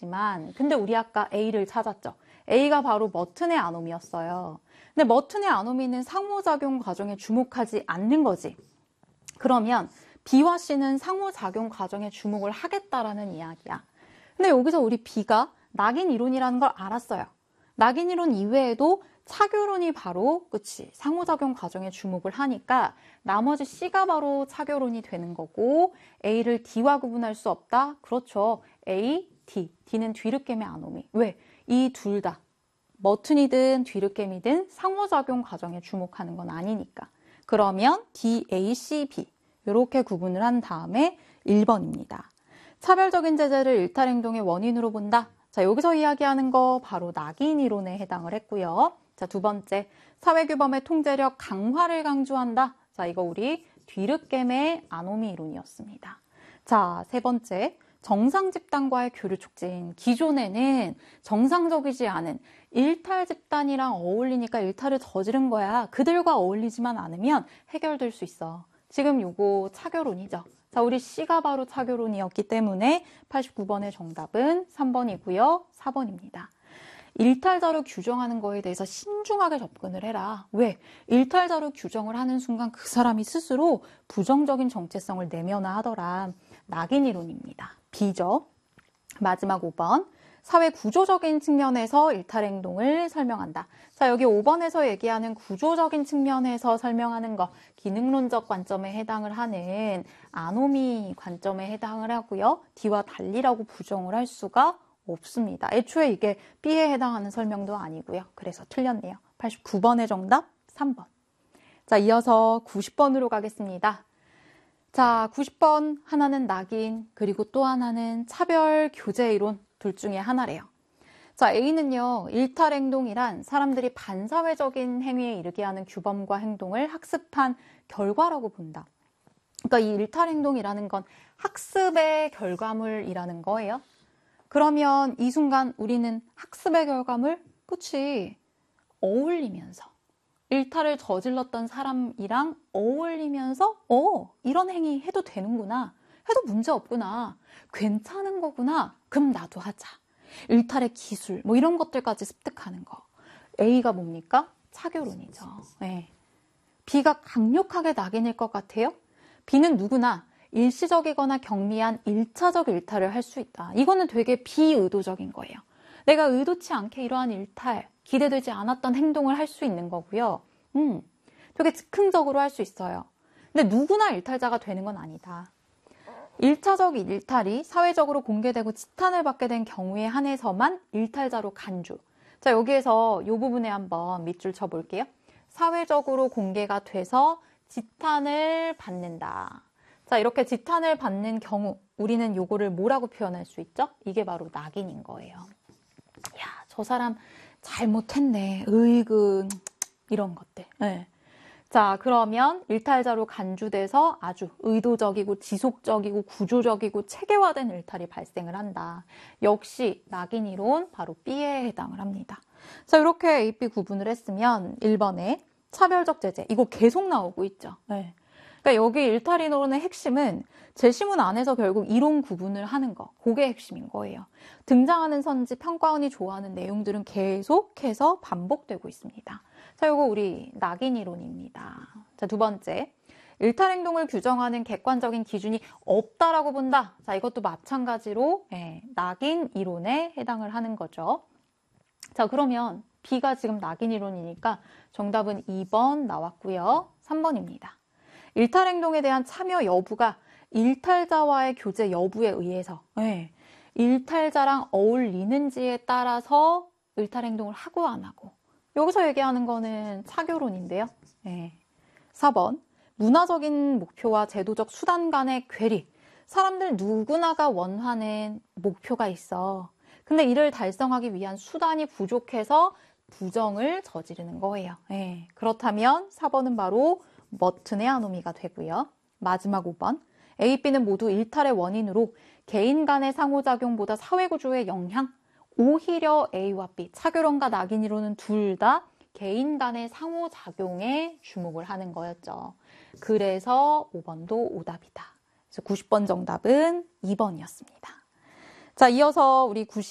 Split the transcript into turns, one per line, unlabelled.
있지만 근데 우리 아까 A를 찾았죠. A가 바로 머튼의 아노미였어요. 근데 머튼의 아노미는 상호작용 과정에 주목하지 않는 거지. 그러면 B와 C는 상호작용 과정에 주목을 하겠다라는 이야기야. 근데 여기서 우리 B가 낙인 이론이라는 걸 알았어요. 낙인 이론 이외에도 차교론이 바로 그치 상호작용 과정에 주목을 하니까 나머지 C가 바로 차교론이 되는 거고 A를 D와 구분할 수 없다? 그렇죠. A, D. D는 뒤늦게의 아노미. 왜? 이 둘 다 머튼이든 뒤늦게이든 상호작용 과정에 주목하는 건 아니니까. 그러면 D, A, C, B 이렇게 구분을 한 다음에 1번입니다. 차별적인 제재를 일탈행동의 원인으로 본다. 자, 여기서 이야기하는 거 바로 낙인 이론에 해당을 했고요. 자, 두 번째, 사회규범의 통제력 강화를 강조한다. 자, 이거 우리 뒤늦게의 아노미 이론이었습니다. 자, 세 번째, 정상 집단과의 교류 촉진. 기존에는 정상적이지 않은 일탈 집단이랑 어울리니까 일탈을 저지른 거야. 그들과 어울리지만 않으면 해결될 수 있어. 지금 요거 차교론이죠. 자, 우리 C가 바로 차교론이었기 때문에 89번의 정답은 3번이고요. 4번입니다. 일탈자로 규정하는 거에 대해서 신중하게 접근을 해라. 왜? 일탈자로 규정을 하는 순간 그 사람이 스스로 부정적인 정체성을 내면화하더라. 낙인 이론입니다. B죠. 마지막 5번. 사회 구조적인 측면에서 일탈 행동을 설명한다. 자, 여기 5번에서 얘기하는 구조적인 측면에서 설명하는 거 기능론적 관점에 해당을 하는 아노미 관점에 해당을 하고요. D와 달리라고 부정을 할 수가 없습니다. 애초에 이게 B에 해당하는 설명도 아니고요. 그래서 틀렸네요. 89번의 정답 3번. 자, 이어서 90번으로 가겠습니다. 자, 90번 하나는 낙인 그리고 또 하나는 차별 교제 이론 둘 중에 하나래요. 자, A는요. 일탈 행동이란 사람들이 반사회적인 행위에 이르게 하는 규범과 행동을 학습한 결과라고 본다. 그러니까 이 일탈 행동이라는 건 학습의 결과물이라는 거예요. 그러면 이 순간 우리는 학습의 결과물, 그치? 어울리면서 일탈을 저질렀던 사람이랑 어울리면서 이런 행위 해도 되는구나. 해도 문제 없구나. 괜찮은 거구나. 그럼 나도 하자. 일탈의 기술 뭐 이런 것들까지 습득하는 거. A가 뭡니까? 차교론이죠. 네. B가 강력하게 낙인일 것 같아요? B는 누구나 일시적이거나 경미한 1차적 일탈을 할 수 있다. 이거는 되게 비의도적인 거예요. 내가 의도치 않게 이러한 일탈, 기대되지 않았던 행동을 할 수 있는 거고요. 되게 즉흥적으로 할 수 있어요. 근데 누구나 일탈자가 되는 건 아니다. 1차적 일탈이 사회적으로 공개되고 지탄을 받게 된 경우에 한해서만 일탈자로 간주. 자, 여기에서 이 부분에 한번 밑줄 쳐볼게요. 사회적으로 공개가 돼서 지탄을 받는다. 자, 이렇게 지탄을 받는 경우 우리는 요거를 뭐라고 표현할 수 있죠? 이게 바로 낙인인 거예요. 야, 저 사람 잘못했네. 으이그 이런 것들. 네. 자, 그러면 일탈자로 간주돼서 아주 의도적이고 지속적이고 구조적이고 체계화된 일탈이 발생을 한다. 역시 낙인 이론 바로 B에 해당을 합니다. 자, 이렇게 A, B 구분을 했으면 1번에 차별적 제재. 이거 계속 나오고 있죠. 네. 그러니까 여기 일탈 이론의 핵심은 제시문 안에서 결국 이론 구분을 하는 거. 그게 핵심인 거예요. 등장하는 선지 평가원이 좋아하는 내용들은 계속해서 반복되고 있습니다. 자, 요거 우리 낙인 이론입니다. 자, 두 번째. 일탈 행동을 규정하는 객관적인 기준이 없다라고 본다. 자, 이것도 마찬가지로 낙인 이론에 해당을 하는 거죠. 자, 그러면 B가 지금 낙인 이론이니까 정답은 2번 나왔고요. 3번입니다. 일탈 행동에 대한 참여 여부가 일탈자와의 교제 여부에 의해서 일탈자랑 어울리는지에 따라서 일탈 행동을 하고 안 하고 여기서 얘기하는 거는 차교론인데요. 4번 문화적인 목표와 제도적 수단 간의 괴리. 사람들 누구나가 원하는 목표가 있어. 근데 이를 달성하기 위한 수단이 부족해서 부정을 저지르는 거예요. 그렇다면 4번은 바로 머튼의 아노미가 되고요. 마지막 5번. A, B는 모두 일탈의 원인으로 개인 간의 상호작용보다 사회구조의 영향. 오히려 A와 B, 차교론과 낙인 이론은 둘 다 개인 간의 상호작용에 주목을 하는 거였죠. 그래서 5번도 오답이다. 그래서 90번 정답은 2번이었습니다. 자, 이어서 우리